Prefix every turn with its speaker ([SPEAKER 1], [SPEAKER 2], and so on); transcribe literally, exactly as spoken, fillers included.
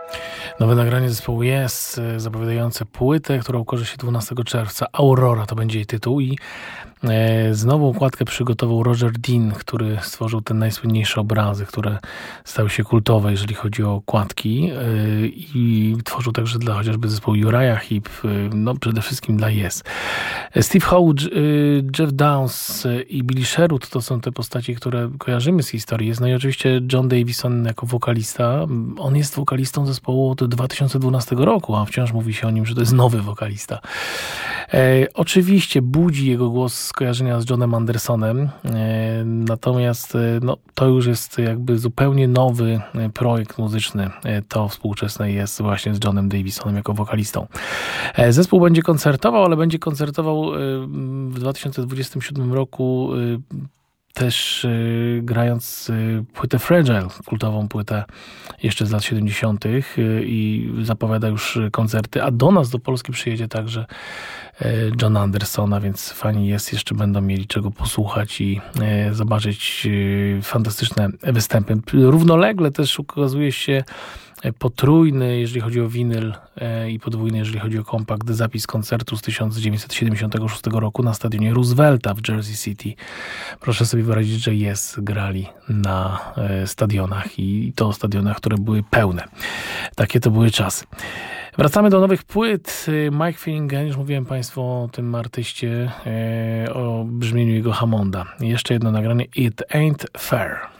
[SPEAKER 1] Nowe nagranie zespołu Yes, zapowiadające płytę, która ukaże się dwunastego czerwca. Aurora to będzie jej tytuł i e, znowu układkę przygotował Roger Dean, który stworzył te najsłynniejsze obrazy, które stały się kultowe, jeżeli chodzi o okładki, e, i tworzył także dla chociażby zespołu Uriah Heep, e, no przede wszystkim dla Yes. Steve Howe, e, Jeff Downes i Billy Sherwood to są te postaci, które kojarzymy z historii. Jest no i oczywiście John Davison jako wokalista. On jest wokalistą zespołu od dwa tysiące dwunastego roku, a wciąż mówi się o nim, że to jest nowy wokalista. E, oczywiście budzi jego głos skojarzenia z Johnem Andersonem, e, natomiast e, no, to już jest jakby zupełnie nowy projekt muzyczny. E, to współczesne jest właśnie z Johnem Davisonem jako wokalistą. E, zespół będzie koncertował, ale będzie koncertował e, w dwa tysiące dwudziestym siódmym roku e, też y, grając y, płytę Fragile, kultową płytę jeszcze z lat siedemdziesiątych y, i zapowiada już koncerty, a do nas do Polski przyjedzie także y, John Andersona, więc fani Yes jeszcze będą mieli czego posłuchać i y, zobaczyć y, fantastyczne występy. Równolegle też ukazuje się potrójny, jeżeli chodzi o winyl, e, i podwójny, jeżeli chodzi o kompakt, zapis koncertu z tysiąc dziewięćset siedemdziesiątego szóstego roku na stadionie Roosevelta w Jersey City. Proszę sobie wyobrazić, że Yes grali na e, stadionach i to stadionach, które były pełne. Takie to były czasy. Wracamy do nowych płyt. Mike Finnegan, już mówiłem Państwu o tym artyście, e, o brzmieniu jego Hammonda. Jeszcze jedno nagranie, It Ain't Fair.